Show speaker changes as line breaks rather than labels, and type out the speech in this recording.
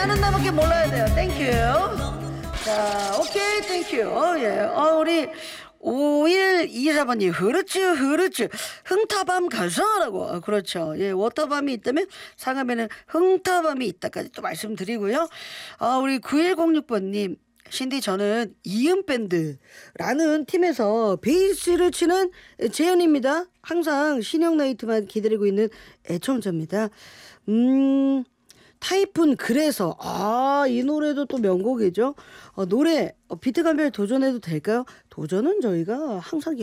나는 나밖에 몰라야 돼요. 땡큐. 자, 오케이, 땡큐. 예. 우리 5124번님, 흐르츠, 흥타밤 가서라고. 그렇죠. 예, 워터밤이 있다면 상암에는 흥타밤이 있다까지 또 말씀드리고요. 우리 9106번님, 신디 저는 이음밴드라는 팀에서 베이스를 치는 재현입니다. 항상 신형 나이트만 기다리고 있는 애청자입니다. 타이푼 그래서 이 노래도 또 명곡이죠. 노래 비트 감별 도전해도 될까요? 도전은 저희가 항상